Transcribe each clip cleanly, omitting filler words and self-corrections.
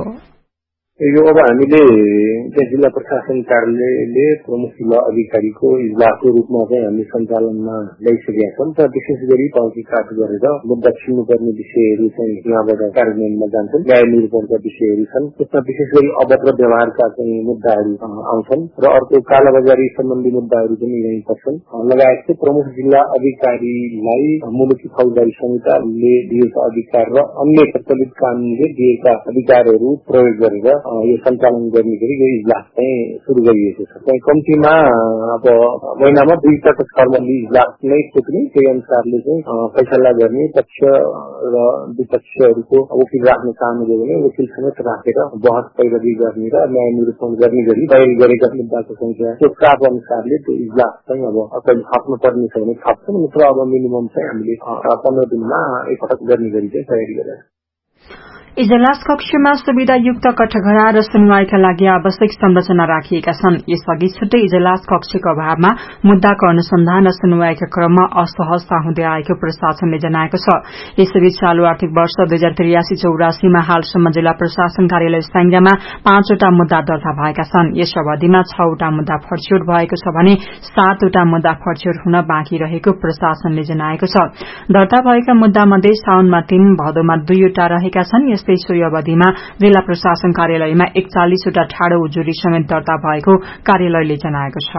यो अब हामीले जिल्ला प्रशासन कार्यालयले प्रमुख जिल्ला अधिकारीको इजलासको रूपमा चाहिँ हामी सञ्चालनमा ल्याइसकेका छौँ र विशेष गरी तहकिकात गरेर मुद्दा छिन्नुपर्ने विषयहरू चाहिँ यहाँबाट कार्यान्वयनमा जान्छन्। न्याय निरूपणका विषयहरू छन्, त्यसमा विशेष गरी अभद्र व्यवहारका चाहिँ मुद्दाहरू आउँछन् र अर्को कालाबजारी सम्बन्धी मुद्दाहरू पनि यही पर्छन्। लगायत प्रमुख जिल्ला अधिकारीलाई मुलुकी फौजदारी संहिताले दिएका अधिकार र अन्य प्रचलित कानूनले दिएका अधिकारहरू प्रयोग गरेर यो सञ्चालन गर्ने गरी यो इजलास चाहिँ सुरु गरिएको छ। चाहिँ कम्तीमा अब महिनामा 2 पटक फर्मली इजलास नै पुग्ने, त्यही अनुसारले चाहिँ फैसला गर्ने, पक्ष र विपक्षहरूको वकिल राख्न चाहनुको भने वकिल समेत राखेर बहस पैरवी गर्ने र न्याय निरूपण गर्ने गरी तयारी गरेका मुद्दाको संख्याको प्राप अनुसारले त्यो इजलास चाहिँ अब कहिले थप्नु पर्ने छ भने थप्छन्, नत्र अब मिनिमम चाहिँ हामीले 15 दिनमा एकपटक गर्ने गरी चाहिँ तयारी गरेका छौँ। इजलास कक्षमा सुविधायुक्त कठघरा र सुनवाईका लागि आवश्यक संरचना राखिएका छन्। यसअघि छुट्टै इजलास कक्षको अभावमा मुद्दाको अनुसन्धान र सुनवाईका क्रममा असहजता हुँदै आएको प्रशासनले जनाएको छ। यसैबीच चालू आर्थिक वर्ष 2083-84 मा हालसम्म जिल्ला प्रशासन कार्यालय स्याङ्जामा 5 वटा मुद्दा दर्ता भएका छन्। यस अवधिमा 6 वटा मुद्दा फर्च्योट भएको छ भने 7 वटा मुद्दा फर्च्योट हुन बाँकी रहेको प्रशासनले जनाएको छ। दर्ता भएका मुद्दामध्ये साउनमा 3, भदौमा 2 वटा रहेका छन्। यस्तै सोही अवधिमा जिल्ला प्रशासन कार्यालयमा 41 वटा ठाडो उजुरी समेत दर्ता भएको कार्यालयले जनाएको छ।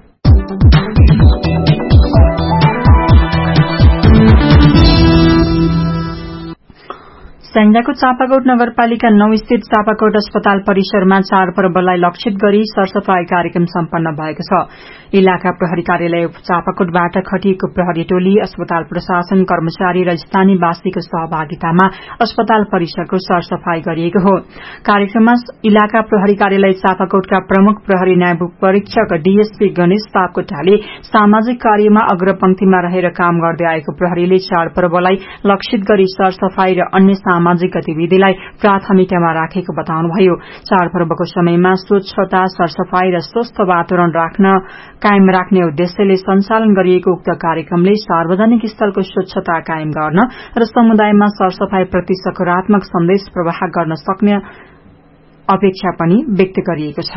स्याङ्जाको चापाकोट नगरपालिका 9 स्थित चापाकोट अस्पताल परिसरमा चाड पर्वलाई लक्षित गरी सरसफाई कार्यक्रम सम्पन्न भएको छ। इलाका प्रहरी कार्यालय चापाकोटबाट खटिएको प्रहरी टोली, अस्पताल प्रशासन कर्मचारी र स्थानीयवासीको सहभागितामा अस्पताल परिसरको सरसफाई गरिएको हो। कार्यक्रममा इलाका प्रहरी कार्यालय चापाकोटका प्रमुख प्रहरी न्याय परीक्षक डीएसपी गणेश सापकोटाले सामाजिक कार्यमा अग्रपंक्तिमा रहेर काम गर्दै आएको प्रहरीले चाड पर्वलाई लक्षित गरी सरसफाई र अन्य सामाजिक गतिविधिलाई प्राथमिकतामा राखेको बताउनुभयो। चाडपर्वको समयमा स्वच्छता, सरसफाई र स्वस्थ वातावरण कायम राख्ने उद्देश्यले सञ्चालन गरिएको उक्त कार्यक्रमले सार्वजनिक स्थलको स्वच्छता कायम गर्न र समुदायमा सरसफाई प्रति सकारात्मक सन्देश प्रवाह गर्न सक्ने अपेक्षा पनि व्यक्त गरिएको छ।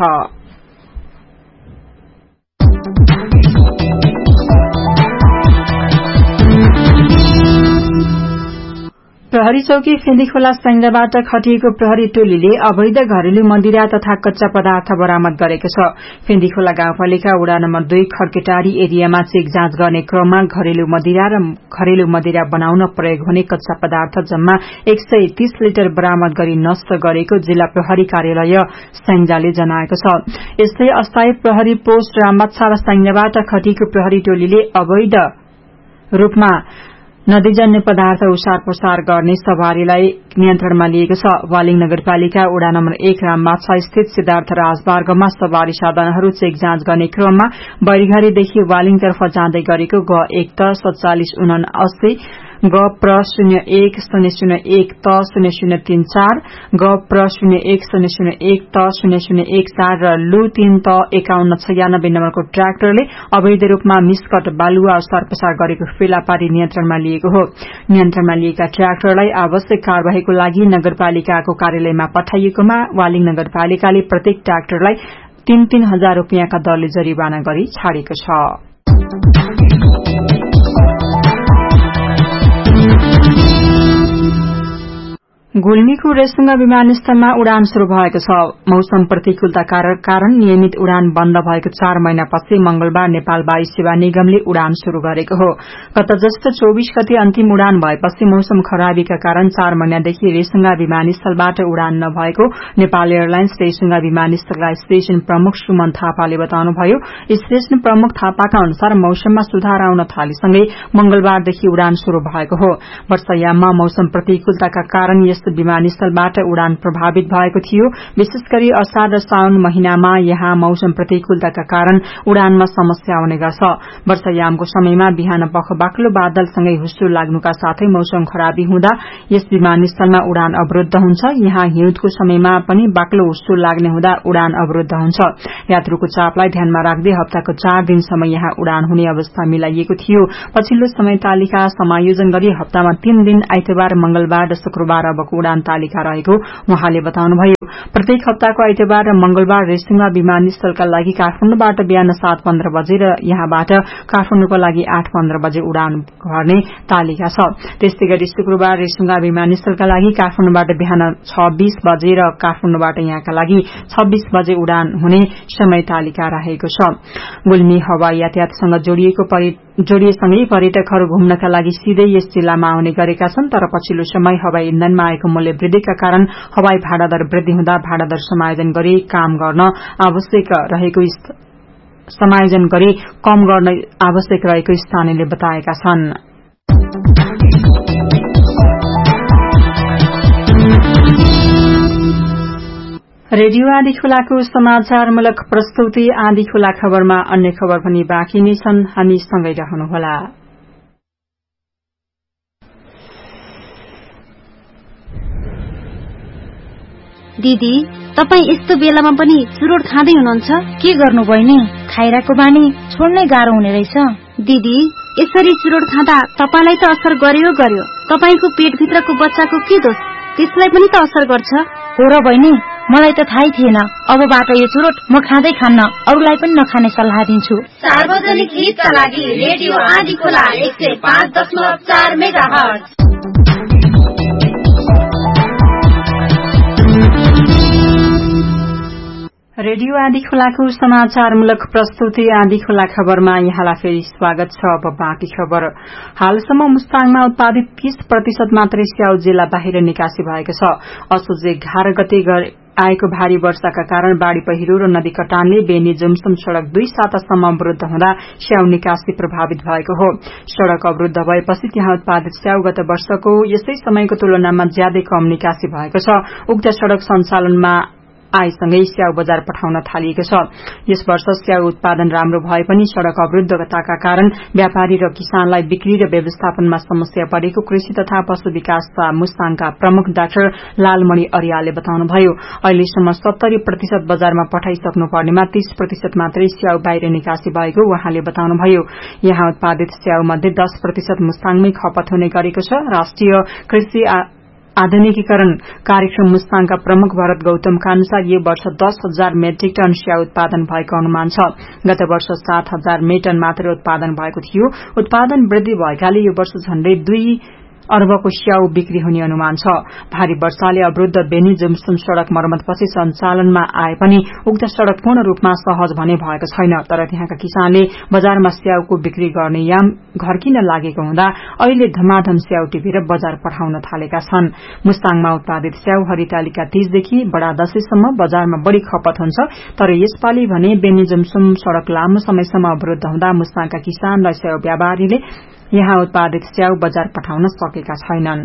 प्रहरी चौकी फेन्दिखोला स्याङ्जाबाट खटिएको प्रहरी टोलीले अवैध घरेलु मदिरा तथा कच्चा पदार्थ बरामद गरेको छ। फेन्दिखोला गाउँपालिका वडा नम्बर 2 खड्केटारी एरियामा चेक जाँच गर्ने क्रममा घरेलु मदिरा बनाउन प्रयोग हुने कच्चा पदार्थ जम्मा 130 लिटर बरामद गरी नष्ट गरेको जिल्ला प्रहरी कार्यालय स्याङ्जाले जनाएको छ। यस्तै अस्थायी प्रहरी पोस्ट रामबाछा र स्याङ्जाबाट खटिएको प्रहरी टोलीले अवैध रूपमा नदीजन्य पदार्थ उसार प्रसार गर्ने सवारीलाई नियन्त्रणमा लिएको छ। वालिङ नगरपालिका वडा नम्बर 1 रामबाछा स्थित सिद्धार्थ राजमार्गमा सवारी साधनहरू चेक जाँच गर्ने क्रममा बैरीघारीदेखि वालिङतर्फ जाँदै गरेको ग 1 त 4779 ग प्र 0100 त 0034 ग प्र 0100 त 0014 र लु 3 त 5196 नम्बरको ट्र्याक्टरले अवैध रूपमा मिसकट बालुवा ओसार पसार गरेको फेला पारी नियन्त्रणमा लिएको हो। नियन्त्रणमा लिएका ट्र्याक्टरलाई आवश्यक कार्यवाहीको लागि नगरपालिकाको कार्यालयमा पठाइएकोमा वालिङ नगरपालिकाले प्रत्येक ट्र्याक्टरलाई 3-3 हजार रूपियाँका दरले जरिवाना गरी छाडेको छ। गुल्मीको रेसुङ्गा विमानस्थलमा उडान शुरू भएको छ। मौसम प्रतिकूलता कारण नियमित उडान बन्द भएको 4 महिनापछि मंगलबार नेपाल वायु सेवा निगमले उडान शुरू गरेको हो। गत जस्तो 24 गते अन्तिम उडान भएपछि मौसम खराबीका कारण 4 महिनादेखि रेसुङ्गा विमानस्थलबाट उडान नभएको नेपाल एयरलाइन्स रेसुङ्गा विमानस्थलका स्टेशन प्रमुख सुमन थापाले बताउनुभयो। स्टेशन प्रमुख थापाका अनुसार मौसममा सुधार आउन थालेसँगै मंगलबारदेखि उडान शुरू भएको हो। वर्षायाममा मौसम प्रतिकूलताका कारण यस विमानस्थलबाट उडान प्रभावित भएको थियो। विशेष गरी असार र साउन महिनामा यहाँ मौसम प्रतिकूलताका कारण उडानमा समस्या आउने गर्छ। वर्षायामको समयमा बिहान बखबाक्लो बादलसँगै हुस्सो लाग्नुका साथै मौसम खराबी हुँदा यस विमानस्थलमा उडान अवरुद्ध हुन्छ। यहाँ हिउँदको समयमा पनि बाक्लो हुस्सो लाग्ने हुँदा उडान अवरुद्ध हुन्छ। यात्रुको चापलाई ध्यानमा राख्दै हप्ताको 4 दिनसम्म यहाँ उडान हुने अवस्था मिलाइएको थियो। पछिल्लो समय तालिका समायोजन गरी हप्तामा 3 दिन आइतबार, मंगलबार र शुक्रबार अब सम्मको उडान तालिका रहेको उहाँले बताउनुभयो। प्रत्येक हप्ताको आइतबार र मंगलबार रेसुङ्गा विमानस्थलका लागि काठमाडौँबाट बिहान 7:15 बजे र यहाँबाट काठमाडौँको लागि 8:15 बजे उडान गर्ने तालिका छ। त्यस्तै गरी शुक्रबार रेसुङ्गा विमानस्थलका लागि काठमाडौँबाट बिहान 6:20 बजे र काठमाडौँबाट यहाँका लागि 26 बजे उडान हुने समय तालिका रहेको छ। गुल्मी हवाई यातायातसँग जोडिएसँगै पर्यटकहरू घुम्नका लागि सिधै यस जिल्लामा आउने गरेका छन्। तर पछिल्लो समय हवाई इन्धनमा आएको मूल्य वृद्धिका कारण हवाई भाडा दर वृद्धि हुँदा भाडा दर समायोजन गरी कम गर्न आवश्यक रहेको स्थानीयले बताएका छन्। रेडियो आँधी खोलाको समाचारमूलक प्रस्तुति आँधी खोला खबरमा अन्य खबर पनि बाँकी नै छन्। हामी सँगै रहनुहोला। दिदी, तपाई यस्तो बेलामा पनि चुरोट खाँदै हुनुहुन्छ? के गर्नु बहिनी? खाइराको बानी छोड्नै गाह्रो हुने रहेछ। दिदी, यसरी चुरोट खाँदा तपाईलाई त असर गर्यो। तपाईको पेटभित्रको बच्चाको के दोष? त्यसलाई पनि त असर गर्छ। हो र बहिनी, मलाई त थाहै थिएन। अबबाट यो चुरोट म खाँदै खान्न, अरूलाई पनि नखाने सल्लाह दिन्छु। सार्वजनिक हितका लागि रेडियो आँधी खोला 105.4 मेगाहर्ज। रेडियो आँधी खोलाको समाचारमूलक प्रस्तुति आँधी खोला खबरमा यहाँलाई फेरि स्वागत छ। अब बाँकी खबर। हालसम्म मुस्ताङमा उत्पादित 30% मात्रै स्याउ जिल्ला बाहिर निकासी भएको छ। असोज 11 गते आएको भारी वर्षाका कारण बाढ़ी पहिरो र नदी कटानले बेनी जुमसुम सड़क 2 सातासम्म अवरूद्ध हुँदा स्याउ निकासी प्रभावित भएको हो। सड़क अवरूद्ध भएपछि त्यहाँ उत्पादित स्याउ गत वर्षको यसै समयको तुलनामा ज्यादै कम निकासी भएको छ। उक्त सड़क सञ्चालनमा आएसँगै स्याउ बजार पठाउन थालिएको छ। यस वर्ष स्याउ उत्पादन राम्रो भए पनि सड़क अवरूद्धताका कारण व्यापारी र किसानलाई बिक्री र व्यवस्थापनमा समस्या परेको कृषि तथा पशु विकास मुस्ताङका प्रमुख डाक्टर लालमणि अर्यालले बताउनुभयो। अहिलेसम्म 70% बजारमा पठाइसक्नु पर्नेमा 30% मात्रै स्याउ बाहिर निकासी भएको उहाँले बताउनुभयो। यहाँ उत्पादित स्याउ मध्ये 10% मुस्ताङमै खपत हुने गरेको छ। राष्ट्रिय कृषि आधुनिकीकरण कार्यक्रम मुस्ताङका प्रमुख भरत गौतमका अनुसार यो वर्ष 10,000 मेट्रिक टन स्याउ उत्पादन भएको अनुमान छ। गत वर्ष 7,000 मेटन मात्र उत्पादन भएको थियो। उत्पादन वृद्धि भएकाले यो वर्ष झण्डै 2 अर्बको स्याउ बिक्री हुने अनुमान छ। भारी वर्षाले अवरूद्ध बेनी जुमसुम सड़क मर्मतपछि सञ्चालनमा आए पनि उक्त सड़क पूर्ण रूपमा सहज भने भएको छैन। तर त्यहाँका किसानले बजारमा स्याउको बिक्री गर्ने याम घर्किन लागेको हुँदा अहिले धमाधम स्याउ टिपेर बजार पठाउन थालेका छन्। मुस्ताङमा उत्पादित स्याउ हरितालिका 30 देखि बडा दशैंसम्म बजारमा बढ़ी खपत हुन्छ। तर यसपालि भने बेनी जुमसुम सड़क लामो समयसम्म अवरूद्ध हुँदा मुस्ताङका किसान र स्याउ व्यापारीले यहाँ उत्पादित स्याउ बजार पठाउन सकेका छैनन्।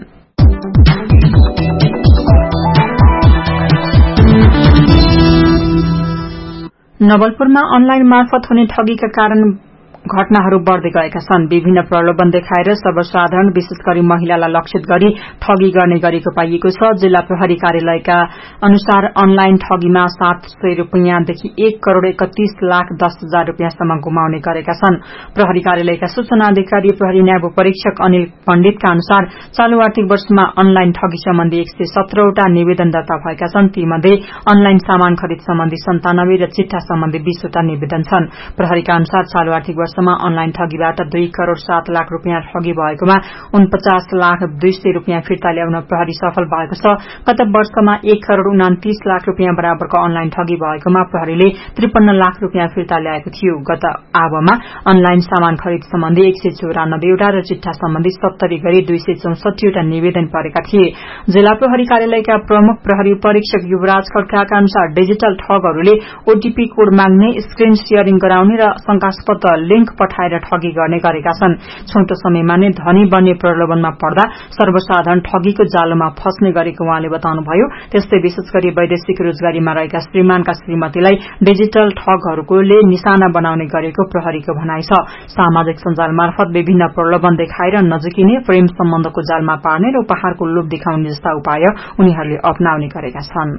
नवलपुरमा अनलाइन मार्फत हुने ठगीका कारण घटनाहरू बढ़दै गएका छन्। विभिन्न प्रलोभन देखाएर सर्वसाधारण विशेष गरी महिलालाई लक्षित गरी ठगी गर्ने गरेको पाइएको छ। जिल्ला प्रहरी कार्यालयका अनुसार अनलाइन ठगीमा 700 रूपियाँदेखि 1,31,10,000 रूपियाँसम्म गुमाउने गरेका छन्। प्रहरी कार्यालयका सूचना अधिकारी प्रहरी न्याय परीक्षक अनिल पण्डितका अनुसार चालू आर्थिक वर्षमा अनलाइन ठगी सम्बन्धी 117 वटा निवेदन दर्ता भएका छन्। तीमध्ये अनलाइन सामान खरिद सम्बन्धी 97 र चिट्ठा सम्बन्धी 20 वटा निवेदन छन्। प्रहरीका अनुसार चालू आर्थिक वर्षमा अनलाइन ठगीबाट 2,07,00,000 रूपियाँ ठगी भएकोमा 49,200,000 रूपियाँ फिर्ता ल्याउन प्रहरी सफल भएको छ। गत वर्षमा 1,29,00,000 रूपियाँ बराबरको अनलाइन ठगी भएकोमा प्रहरीले 53 लाख रूपियाँ फिर्ता ल्याएको थियो। गत आबमा अनलाइन सामान खरिद सम्बन्धी 194 वटा र चिट्ठा सम्बन्धी 70 गरी 264 वटा निवेदन परेका थिए। जिल्ला प्रहरी कार्यालयका प्रमुख प्रहरी परीक्षक युवराज खड्काका अनुसार डिजिटल ठगहरूले ओटीपी कोड माग्ने, स्क्रिन शेयरिङ गराउने र शंकास्पद लिंक पठाएर ठगी गर्ने गरेका छन्। छोटो समयमा नै धनी बन्ने प्रलोभनमा पर्दा सर्वसाधारण ठगीको जालोमा फस्ने गरेको उहाँले बताउनुभयो। त्यस्तै विशेष गरी वैदेशिक रोजगारीमा रहेका श्रीमानका श्रीमतीलाई डिजिटल ठगहरूले निशाना बनाउने गरेको प्रहरीको भनाइ छ। सामाजिक सञ्जाल मार्फत विभिन्न प्रलोभन देखाएर नजिकिने, प्रेम सम्बन्धको जालमा पार्ने र उपहारको लोभ देखाउने जस्ता उपाय उनीहरूले अपनाउने गरेका छन्।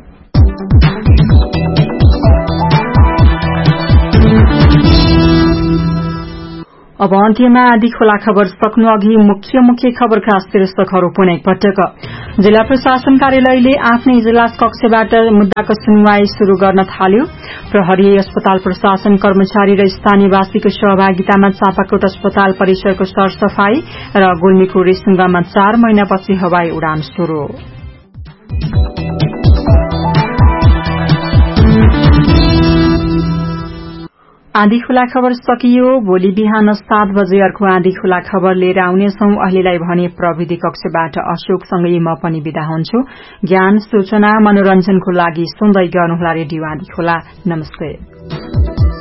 अब अन्त्यमा आधी खोला खबर सक्नु अघि मुख्य खबरका शीर्षकहरू पुनः एकपटक। जिल्ला प्रशासन कार्यालयले आफ्नै इजलास कक्षबाट मुद्दाको सुनवाई शुरू गर्न थाल्यो। प्रहरी अस्पताल प्रशासन कर्मचारी र स्थानीयवासीको सहभागितामा चापाकोट अस्पताल परिसरको सरसफाई र गुल्मीको रेसुङ्गामा 4 महिनापछि हवाई उडान शुरू। आँधी खोला खबर सकियो। भोलि बिहान 7 बजे अर्को आँधी खोला खबर लिएर आउनेछौं। अहिलेलाई भने प्रविधि कक्षबाट अशोकसँगै म पनि बिदा हुन्छु। ज्ञान, सूचना, मनोरञ्जनको लागि सुन्दै गर्नुहोला रेडियो आँधी खोला। नमस्ते।